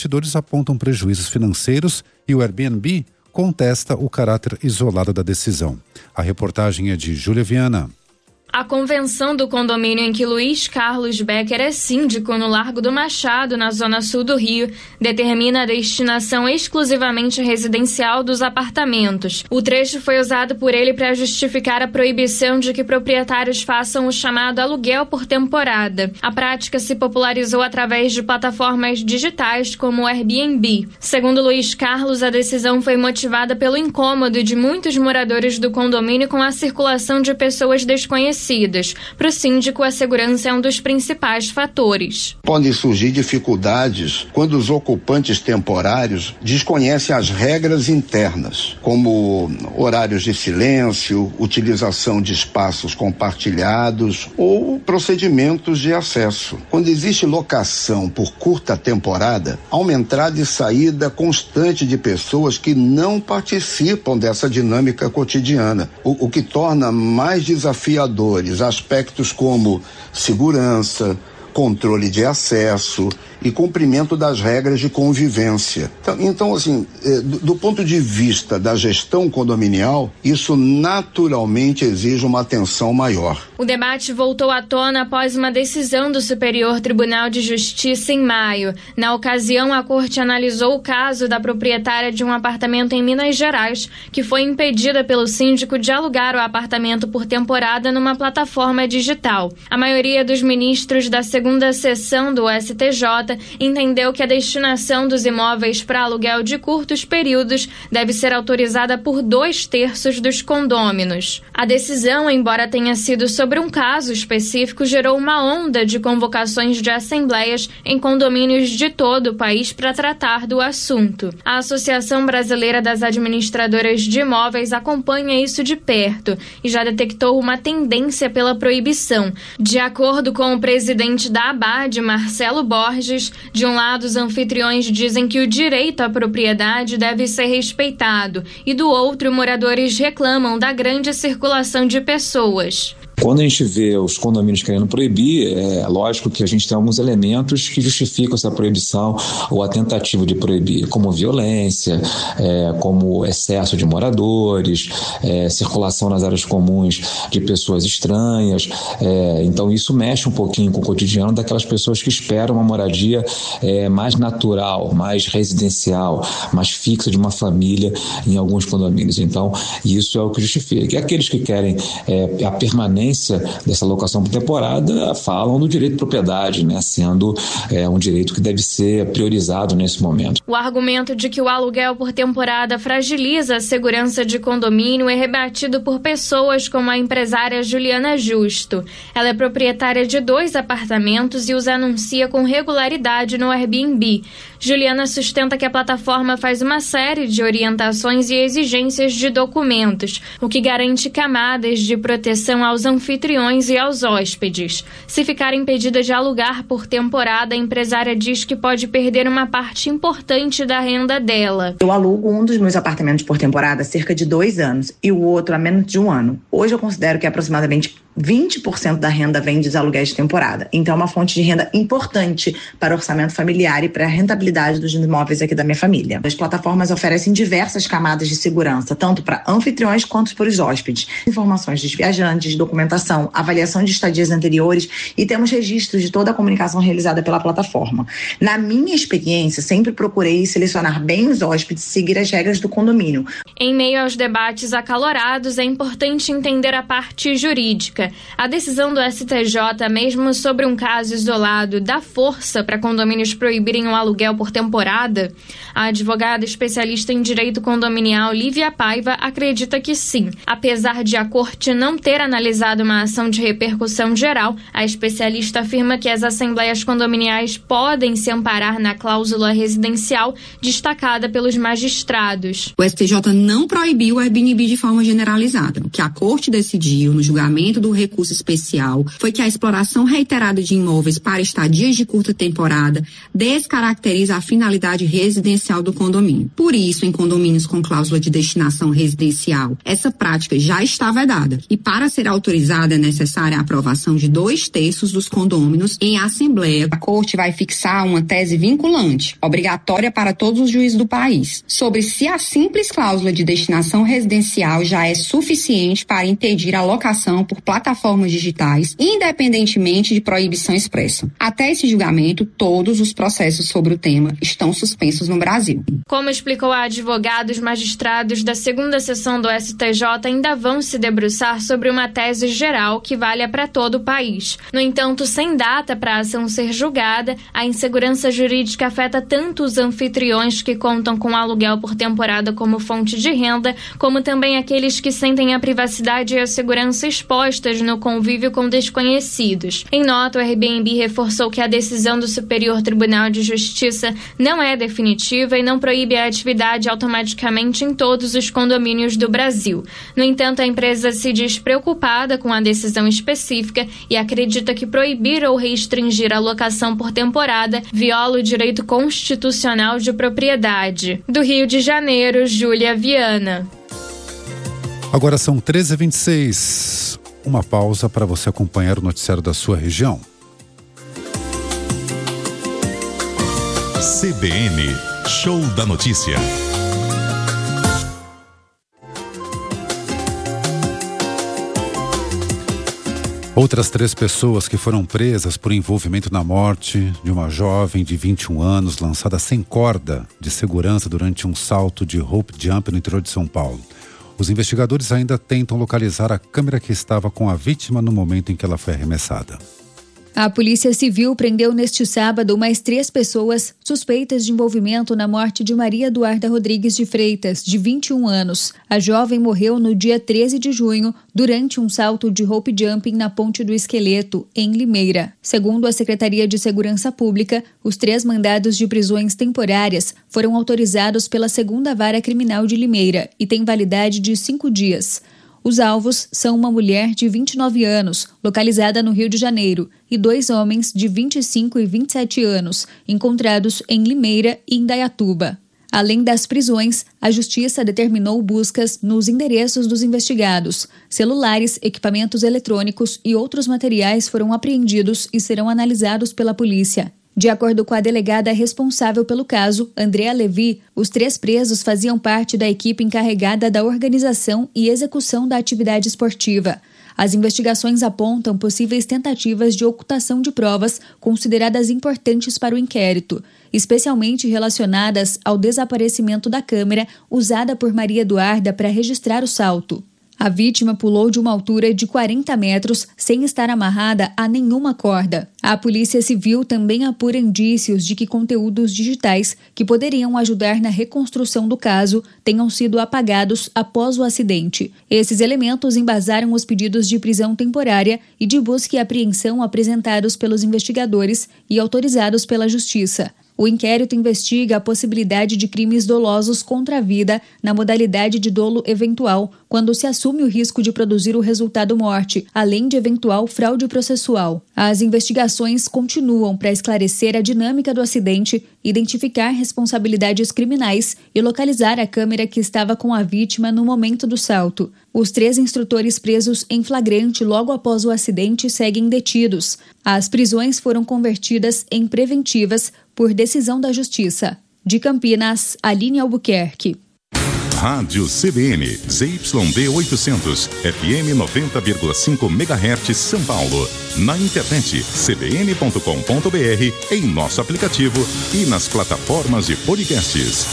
investidores apontam prejuízos financeiros e o Airbnb contesta o caráter isolado da decisão. A reportagem é de Júlia Viana. A convenção do condomínio em que Luiz Carlos Becker é síndico no Largo do Machado, na zona sul do Rio, determina a destinação exclusivamente residencial dos apartamentos. O trecho foi usado por ele para justificar a proibição de que proprietários façam o chamado aluguel por temporada. A prática se popularizou através de plataformas digitais como o Airbnb. Segundo Luiz Carlos, a decisão foi motivada pelo incômodo de muitos moradores do condomínio com a circulação de pessoas desconhecidas. Para o síndico, a segurança é um dos principais fatores. Podem surgir dificuldades quando os ocupantes temporários desconhecem as regras internas, como horários de silêncio, utilização de espaços compartilhados ou procedimentos de acesso. Quando existe locação por curta temporada, há uma entrada e saída constante de pessoas que não participam dessa dinâmica cotidiana, o que torna mais desafiador aspectos como segurança, controle de acesso e cumprimento das regras de convivência. Então, assim, do ponto de vista da gestão condominial, isso naturalmente exige uma atenção maior. O debate voltou à tona após uma decisão do Superior Tribunal de Justiça em maio. Na ocasião, a Corte analisou o caso da proprietária de um apartamento em Minas Gerais, que foi impedida pelo síndico de alugar o apartamento por temporada numa plataforma digital. A maioria dos ministros da segunda sessão do STJ entendeu que a destinação dos imóveis para aluguel de curtos períodos deve ser autorizada por 2/3 dos condôminos. A decisão, embora tenha sido sobre um caso específico, gerou uma onda de convocações de assembleias em condomínios de todo o país para tratar do assunto. A Associação Brasileira das Administradoras de Imóveis acompanha isso de perto e já detectou uma tendência pela proibição. De acordo com o presidente da ABAD, Marcelo Borges, de um lado, os anfitriões dizem que o direito à propriedade deve ser respeitado e do outro, moradores reclamam da grande circulação de pessoas. Quando a gente vê os condomínios querendo proibir, é lógico que a gente tem alguns elementos que justificam essa proibição ou a tentativa de proibir, como violência, como excesso de moradores, circulação nas áreas comuns de pessoas estranhas. Então isso mexe um pouquinho com o cotidiano daquelas pessoas que esperam uma moradia mais natural, mais residencial, mais fixa de uma família em alguns condomínios. Então isso é o que justifica. E aqueles que querem a permanência dessa locação por temporada falam do direito de propriedade, né, sendo um direito que deve ser priorizado nesse momento. O argumento de que o aluguel por temporada fragiliza a segurança de condomínio é rebatido por pessoas como a empresária Juliana Justo. Ela é proprietária de 2 apartamentos e os anuncia com regularidade no Airbnb. Juliana sustenta que a plataforma faz uma série de orientações e exigências de documentos, o que garante camadas de proteção aos anfitriões e aos hóspedes. Se ficar impedida de alugar por temporada, a empresária diz que pode perder uma parte importante da renda dela. Eu alugo um dos meus apartamentos por temporada há cerca de 2 anos e o outro há menos de 1 ano. Hoje eu considero que aproximadamente 20% da renda vem dos aluguéis de temporada. Então é uma fonte de renda importante para o orçamento familiar e para a rentabilidade dos imóveis aqui da minha família. As plataformas oferecem diversas camadas de segurança, tanto para anfitriões quanto para os hóspedes. Informações dos viajantes, documentação, avaliação de estadias anteriores e temos registros de toda a comunicação realizada pela plataforma. Na minha experiência, sempre procurei selecionar bem os hóspedes e seguir as regras do condomínio. Em meio aos debates acalorados, é importante entender a parte jurídica. A decisão do STJ, mesmo sobre um caso isolado, dá força para condomínios proibirem o aluguel por temporada? A advogada especialista em direito condominial Lívia Paiva acredita que sim. Apesar de a Corte não ter analisado uma ação de repercussão geral, a especialista afirma que as assembleias condominiais podem se amparar na cláusula residencial destacada pelos magistrados. O STJ não proibiu o Airbnb de forma generalizada. O que a Corte decidiu no julgamento do do recurso especial foi que a exploração reiterada de imóveis para estadias de curta temporada descaracteriza a finalidade residencial do condomínio. Por isso, em condomínios com cláusula de destinação residencial, essa prática já está vedada. E para ser autorizada é necessária a aprovação de 2/3 dos condôminos em assembleia. A Corte vai fixar uma tese vinculante, obrigatória para todos os juízes do país, sobre se a simples cláusula de destinação residencial já é suficiente para impedir a locação por plataformas digitais, independentemente de proibição expressa. Até esse julgamento, todos os processos sobre o tema estão suspensos no Brasil. Como explicou a advogada, os magistrados da segunda sessão do STJ ainda vão se debruçar sobre uma tese geral que valha para todo o país. No entanto, sem data para a ação ser julgada, a insegurança jurídica afeta tanto os anfitriões que contam com aluguel por temporada como fonte de renda, como também aqueles que sentem a privacidade e a segurança expostas no convívio com desconhecidos. Em nota, o Airbnb reforçou que a decisão do Superior Tribunal de Justiça não é definitiva e não proíbe a atividade automaticamente em todos os condomínios do Brasil. No entanto, a empresa se diz preocupada com a decisão específica e acredita que proibir ou restringir a locação por temporada viola o direito constitucional de propriedade. Do Rio de Janeiro, Júlia Viana. Agora são 13h26. Uma pausa para você acompanhar o noticiário da sua região. CBN, Show da Notícia. Outras 3 pessoas que foram presas por envolvimento na morte de uma jovem de 21 anos lançada sem corda de segurança durante um salto de rope jump no interior de São Paulo. Os investigadores ainda tentam localizar a câmera que estava com a vítima no momento em que ela foi arremessada. A Polícia Civil prendeu neste sábado mais 3 pessoas suspeitas de envolvimento na morte de Maria Eduarda Rodrigues de Freitas, de 21 anos. A jovem morreu no dia 13 de junho durante um salto de rope jumping na Ponte do Esqueleto, em Limeira. Segundo a Secretaria de Segurança Pública, os 3 mandados de prisões temporárias foram autorizados pela 2ª Vara Criminal de Limeira e têm validade de 5 dias. Os alvos são uma mulher de 29 anos, localizada no Rio de Janeiro, e 2 homens de 25 e 27 anos, encontrados em Limeira e Indaiatuba. Além das prisões, a Justiça determinou buscas nos endereços dos investigados. Celulares, equipamentos eletrônicos e outros materiais foram apreendidos e serão analisados pela polícia. De acordo com a delegada responsável pelo caso, Andréa Levi, os 3 presos faziam parte da equipe encarregada da organização e execução da atividade esportiva. As investigações apontam possíveis tentativas de ocultação de provas consideradas importantes para o inquérito, especialmente relacionadas ao desaparecimento da câmera usada por Maria Eduarda para registrar o salto. A vítima pulou de uma altura de 40 metros sem estar amarrada a nenhuma corda. A Polícia Civil também apura indícios de que conteúdos digitais que poderiam ajudar na reconstrução do caso tenham sido apagados após o acidente. Esses elementos embasaram os pedidos de prisão temporária e de busca e apreensão apresentados pelos investigadores e autorizados pela Justiça. O inquérito investiga a possibilidade de crimes dolosos contra a vida na modalidade de dolo eventual, quando se assume o risco de produzir o resultado morte, além de eventual fraude processual. As investigações continuam para esclarecer a dinâmica do acidente, identificar responsabilidades criminais e localizar a câmera que estava com a vítima no momento do salto. Os 3 instrutores presos em flagrante logo após o acidente seguem detidos. As prisões foram convertidas em preventivas por decisão da Justiça. De Campinas, Aline Albuquerque. Rádio CBN, ZYD 800, FM 90,5 MHz São Paulo. Na internet, cbn.com.br, em nosso aplicativo e nas plataformas de podcasts.